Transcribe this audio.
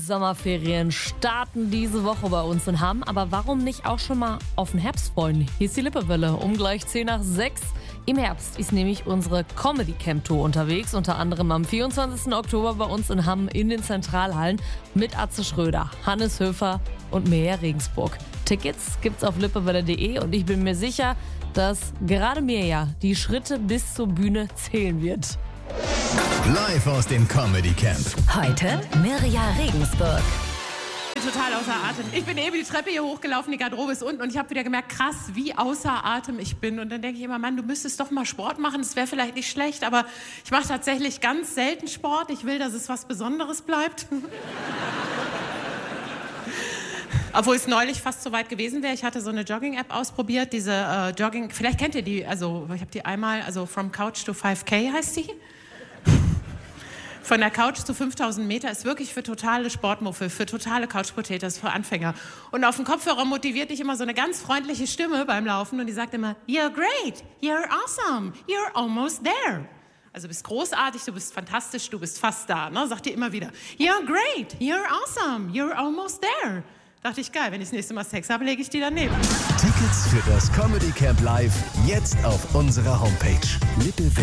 Sommerferien starten diese Woche bei uns in Hamm, aber warum nicht auch schon mal auf den Herbst freuen? Hier ist die Lippewelle um gleich 5:10. Im Herbst ist nämlich unsere Comedy Camp Tour unterwegs, unter anderem am 24. Oktober bei uns in Hamm in den Zentralhallen mit Atze Schröder, Hannes Höfer und Mirja Regensburg. Tickets gibt's auf lippewelle.de und ich bin mir sicher, dass gerade Mirja die Schritte bis zur Bühne zählen wird. Live aus dem Comedy Camp. Heute Mirja Regensburg. Ich bin total außer Atem. Ich bin eben die Treppe hier hochgelaufen, die Garderobe ist unten und ich habe wieder gemerkt, krass, wie außer Atem ich bin. Und dann denke ich immer, Mann, du müsstest doch mal Sport machen, das wäre vielleicht nicht schlecht, aber ich mache tatsächlich ganz selten Sport. Ich will, dass es was Besonderes bleibt. Obwohl es neulich fast so weit gewesen wäre. Ich hatte so eine Jogging-App ausprobiert, diese Jogging, vielleicht kennt ihr die, also ich habe die einmal, also From Couch to 5K heißt die. Von der Couch zu 5000 Meter ist wirklich für totale Sportmuffel, für totale Couch-Potatoes, für Anfänger. Und auf dem Kopfhörer motiviert dich immer so eine ganz freundliche Stimme beim Laufen und die sagt immer, you're great, you're awesome, you're almost there. Also du bist großartig, du bist fantastisch, du bist fast da, ne? Sagt dir immer wieder, you're great, you're awesome, you're almost there. Dachte ich, geil, wenn ich das nächste Mal Sex habe, lege ich die daneben. Tickets für das Comedy Camp Live jetzt auf unserer Homepage.